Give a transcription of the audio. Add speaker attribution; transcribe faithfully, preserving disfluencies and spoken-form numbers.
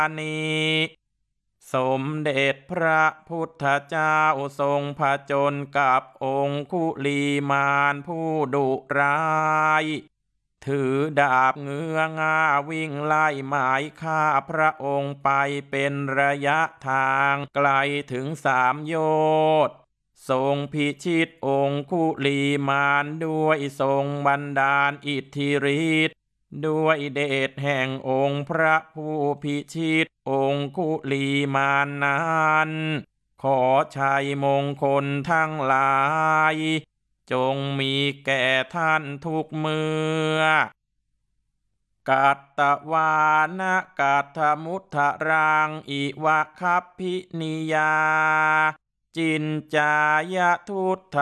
Speaker 1: นี้สมเด็จพระพุทธเจ้าทรงผจญกับองคุลีมานผู้ดุร้ายถือดาบเงื้อง่าวิ่งไล่หมายฆ่าพระองค์ไปเป็นระยะทางไกลถึงสามโยชน์ทรงพิชิตองคุลีมานด้วยทรงบันดาลอิทธิฤทธิ์ด้วยเดชแห่งองค์พระผู้พิชิตองคุลีมานนั้นขอชัยมงคลทั้งหลายจงมีแก่ท่านทุกเมื่อกัตตวานะกัตถมุทธรังอิวะคัพพินิยาจินจายทุตถ